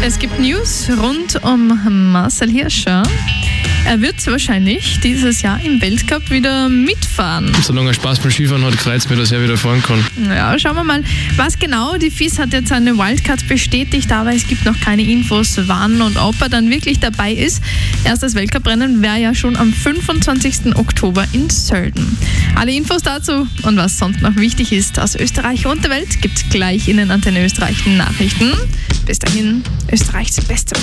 Es gibt News rund um Marcel Hirscher. Er wird wahrscheinlich dieses Jahr im Weltcup wieder mitfahren. Solange er Spaß beim Skifahren hat, kreuzt mir, dass er wieder fahren kann. Ja, schauen wir mal, was genau. Die FIS hat jetzt eine Wildcard bestätigt, aber es gibt noch keine Infos, wann und ob er dann wirklich dabei ist. Erstes Weltcuprennen wäre ja schon am 25. Oktober in Sölden. Alle Infos dazu und was sonst noch wichtig ist aus Österreich und der Welt gibt es gleich in den Antenne Österreich Nachrichten. Bis dahin, Österreichs beste